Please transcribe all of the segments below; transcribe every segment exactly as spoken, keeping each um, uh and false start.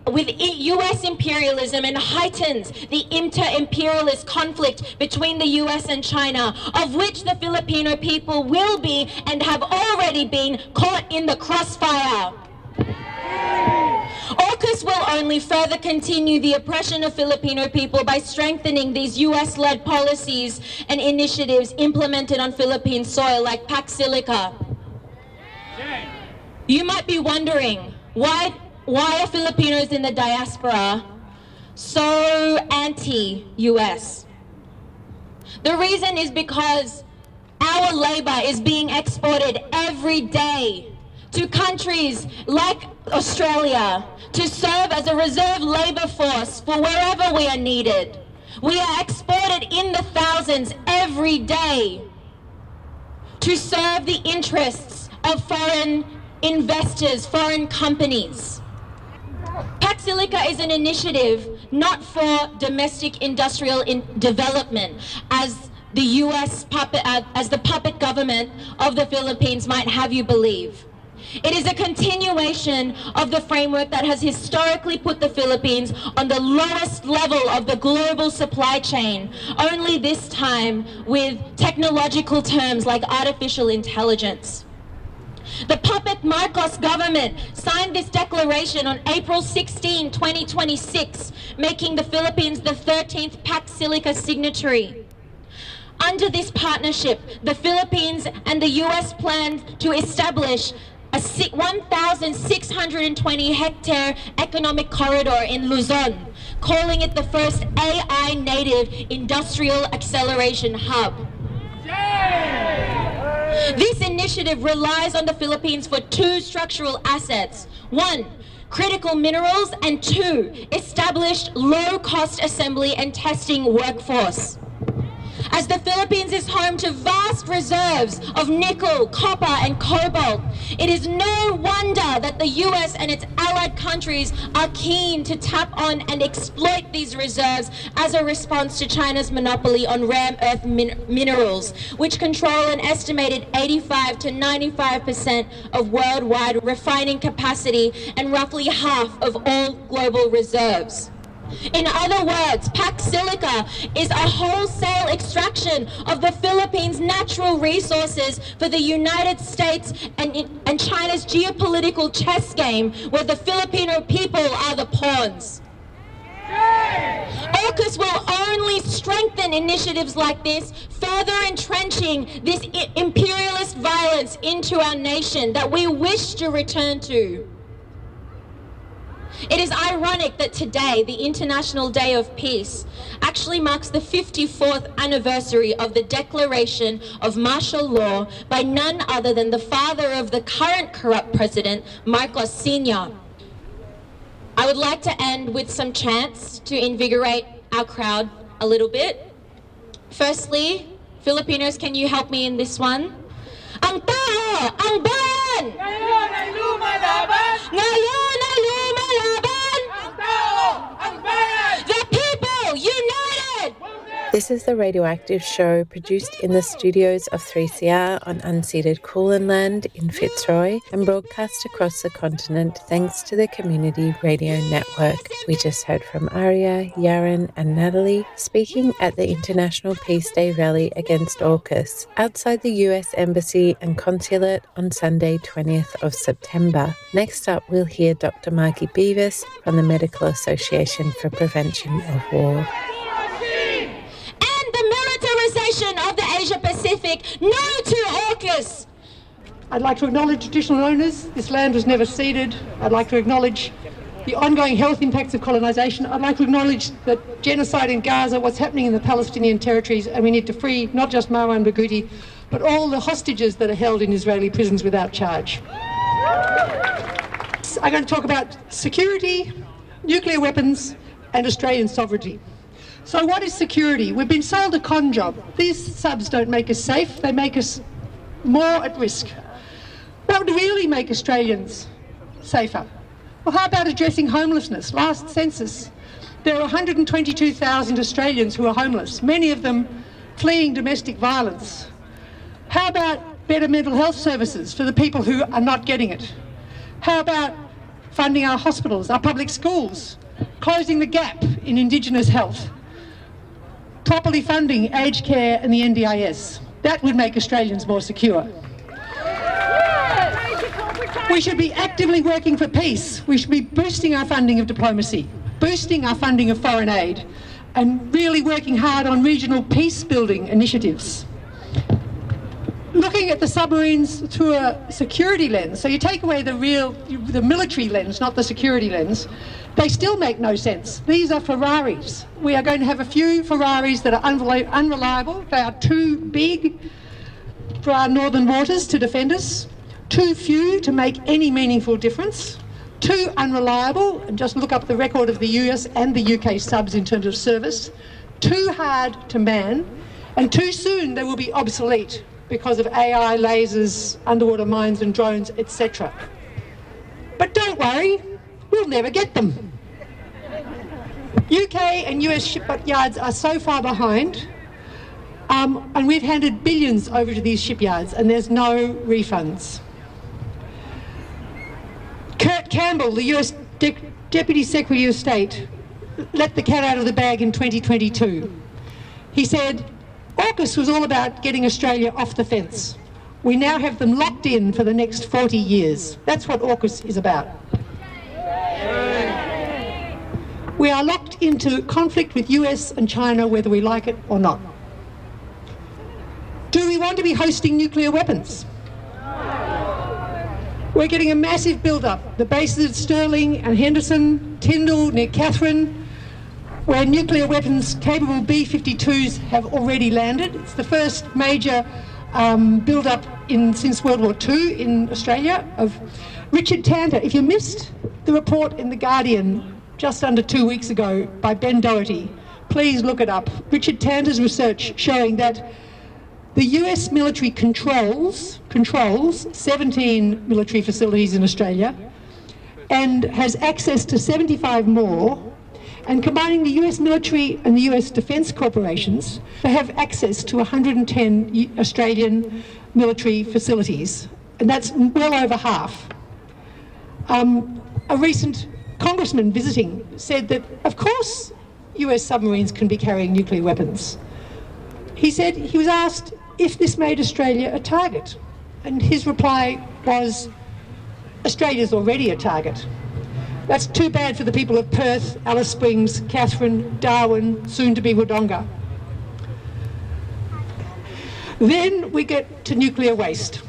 with U S imperialism and heightens the inter-imperialist conflict between the U S and China, of which the Filipino people will be and have already been caught in the crossfire. AUKUS will only further continue the oppression of Filipino people by strengthening these U S-led policies and initiatives implemented on Philippine soil, like Pax Silica. You might be wondering, why, why are Filipinos in the diaspora so anti-U S? The reason is because our labor is being exported every day to countries like Australia to serve as a reserve labor force for wherever we are needed. We are exported in the thousands every day to serve the interests of foreign investors, foreign companies. Pax Silica is an initiative not for domestic industrial in development, as the U S puppet, uh, as the puppet government of the Philippines might have you believe. It is a continuation of the framework that has historically put the Philippines on the lowest level of the global supply chain, only this time with technological terms like artificial intelligence. The puppet Marcos government signed this declaration on April sixteenth, twenty twenty-six, making the Philippines the thirteenth Pax Silica signatory. Under this partnership, the Philippines and the U S planned to establish a one thousand six hundred twenty hectare economic corridor in Luzon, calling it the first A I native industrial acceleration hub. Yay! This initiative relies on the Philippines for two structural assets. One, critical minerals, and two, established low-cost assembly and testing workforce. As the Philippines is home to vast reserves of nickel, copper, and cobalt, it is no wonder that the U S and its allied countries are keen to tap on and exploit these reserves as a response to China's monopoly on rare earth min- minerals, which control an estimated eighty-five to ninety-five percent of worldwide refining capacity and roughly half of all global reserves. In other words, Pax Silica is a wholesale extraction of the Philippines' natural resources for the United States and, and China's geopolitical chess game, where the Filipino people are the pawns. AUKUS will only strengthen initiatives like this, further entrenching this I- imperialist violence into our nation that we wish to return to. It is ironic that today, the International Day of Peace, actually marks the fifty-fourth anniversary of the declaration of martial law by none other than the father of the current corrupt president, Marcos Senior I would like to end with some chants to invigorate our crowd a little bit. Firstly, Filipinos, can you help me in this one? Ang tao, ang bayan! Ngayon ay lumalaban! Ngayon ay lumalaban! Ang tao, ang bayan! The people united! This is the Radioactive Show, produced in the studios of three C R on unceded Kulin land in Fitzroy and broadcast across the continent thanks to the Community Radio Network. We just heard from Aria, Yaren and Natalie speaking at the International Peace Day rally against AUKUS outside the U S Embassy and Consulate on Sunday twentieth of September. Next up, we'll hear Doctor Margie Beavis from the Medical Association for Prevention of War. Of the Asia Pacific, no to AUKUS. I'd like to acknowledge traditional owners. This land was never ceded. I'd like to acknowledge the ongoing health impacts of colonisation. I'd like to acknowledge the genocide in Gaza, what's happening in the Palestinian territories, and we need to free not just Marwan Barghouti, but all the hostages that are held in Israeli prisons without charge. I'm going to talk about security, nuclear weapons, and Australian sovereignty. So what is security? We've been sold a con job. These subs don't make us safe, they make us more at risk. What would really make Australians safer? Well, how about addressing homelessness? Last census, there are one hundred twenty-two thousand Australians who are homeless, many of them fleeing domestic violence. How about better mental health services for the people who are not getting it? How about funding our hospitals, our public schools, closing the gap in Indigenous health, properly funding aged care and the N D I S. That would make Australians more secure. We should be actively working for peace. We should be boosting our funding of diplomacy, boosting our funding of foreign aid, and really working hard on regional peace-building initiatives. Looking at the submarines through a security lens, so you take away the real, the military lens, not the security lens, they still make no sense. These are Ferraris. We are going to have a few Ferraris that are unreli- unreliable. They are too big for our northern waters to defend us, too few to make any meaningful difference, too unreliable, and just look up the record of the U S and the U K subs in terms of service, too hard to man, and too soon they will be obsolete because of A I, lasers, underwater mines and drones, et cetera. But don't worry, we'll never get them. U K and U S shipyards are so far behind, um, and we've handed billions over to these shipyards, and there's no refunds. Kurt Campbell, the U S De- Deputy Secretary of State, let the cat out of the bag in twenty twenty-two. He said, AUKUS was all about getting Australia off the fence. We now have them locked in for the next forty years. That's what AUKUS is about. We are locked into conflict with U S and China whether we like it or not. Do we want to be hosting nuclear weapons? We're getting a massive build-up. The bases at Stirling and Henderson, Tyndall, near Katherine, where nuclear weapons-capable B fifty-twos have already landed. It's the first major um, build-up in since World War Two in Australia. Of Richard Tanter, if you missed the report in The Guardian just under two weeks ago by Ben Doherty, please look it up. Richard Tanter's research showing that the U S military controls controls seventeen military facilities in Australia and has access to seventy-five more, and combining the U S military and the U S defence corporations, they have access to one hundred ten Australian military facilities, and that's well over half. Um, a recent congressman visiting said that, of course, U S submarines can be carrying nuclear weapons. He said he was asked if this made Australia a target, and his reply was, Australia's already a target. That's too bad for the people of Perth, Alice Springs, Katherine, Darwin, soon to be Wodonga. Then we get to nuclear waste.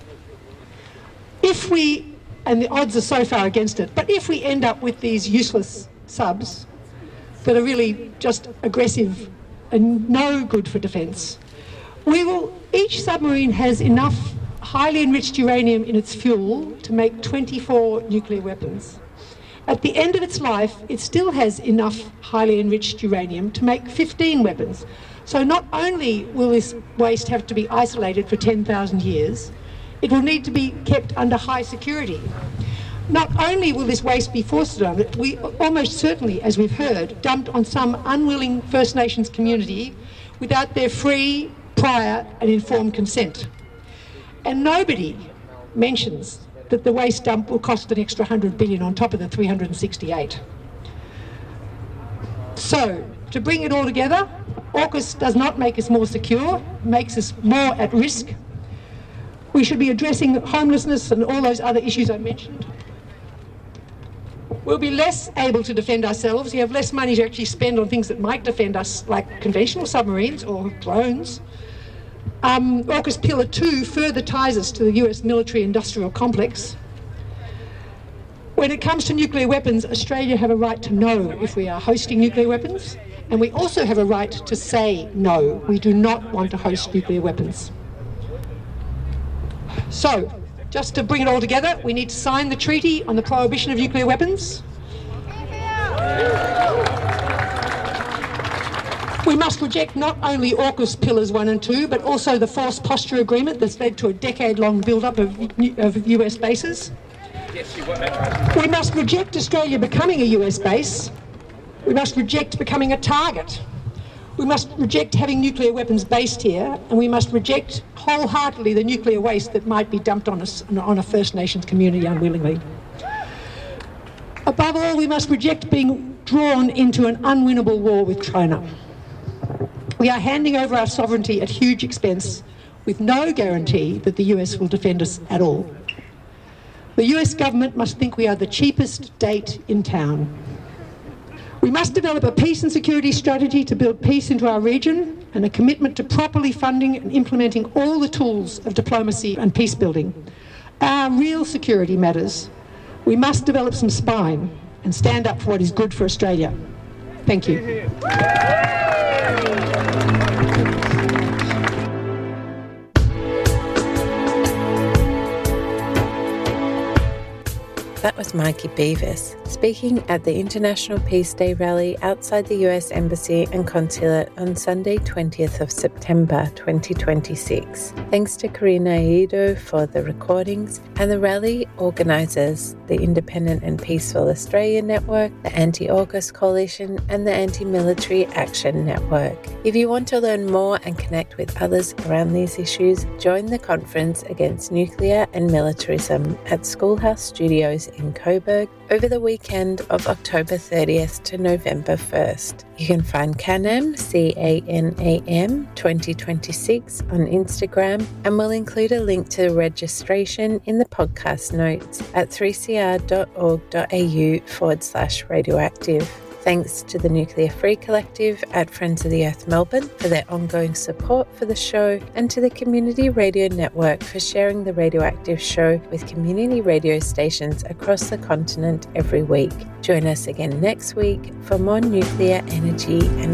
If we, and the odds are so far against it, but if we end up with these useless subs that are really just aggressive and no good for defence, we will, each submarine has enough highly enriched uranium in its fuel to make twenty-four nuclear weapons. At the end of its life, it still has enough highly enriched uranium to make fifteen weapons. So not only will this waste have to be isolated for ten thousand years, it will need to be kept under high security. Not only will this waste be foisted on it, we almost certainly, as we've heard, dumped on some unwilling First Nations community without their free, prior and informed consent. And nobody mentions that the waste dump will cost an extra one hundred billion dollars on top of the three hundred sixty-eight. So, to bring it all together, AUKUS does not make us more secure, makes us more at risk. We should be addressing homelessness and all those other issues I mentioned. We'll be less able to defend ourselves. We have less money to actually spend on things that might defend us, like conventional submarines or drones. Um, AUKUS Pillar two further ties us to the U S military-industrial complex. When it comes to nuclear weapons, Australia have a right to know if we are hosting nuclear weapons, and we also have a right to say no, we do not want to host nuclear weapons. So, just to bring it all together, we need to sign the treaty on the prohibition of nuclear weapons. We must reject not only AUKUS Pillars one and two, but also the forced posture agreement that's led to a decade-long build-up of, of U S bases. We must reject Australia becoming a U S base. We must reject becoming a target. We must reject having nuclear weapons based here, and we must reject wholeheartedly the nuclear waste that might be dumped on us on a First Nations community unwillingly. Above all, we must reject being drawn into an unwinnable war with China. We are handing over our sovereignty at huge expense, with no guarantee that the U S will defend us at all. The U S government must think we are the cheapest date in town. We must develop a peace and security strategy to build peace into our region and a commitment to properly funding and implementing all the tools of diplomacy and peace building. Our real security matters. We must develop some spine and stand up for what is good for Australia. Thank you. That was Mikey Beavis speaking at the International Peace Day rally outside the U S Embassy and Consulate on Sunday, twentieth of September twenty twenty-six. Thanks to Karina Aido for the recordings and the rally organisers, the Independent and Peaceful Australia Network, the Anti-AUKUS Coalition and the Anti-Military Action Network. If you want to learn more and connect with others around these issues, join the Conference Against Nuclear and Militarism at Schoolhouse Studios in Coburg over the weekend of October thirtieth to November first. You can find CANAM, C A N A M, twenty twenty-six on Instagram, and we'll include a link to registration in the podcast notes at three c r dot org dot a u forward slash radioactive. Thanks to the Nuclear Free Collective at Friends of the Earth Melbourne for their ongoing support for the show, and to the Community Radio Network for sharing the Radioactive show with community radio stations across the continent every week. Join us again next week for more nuclear energy and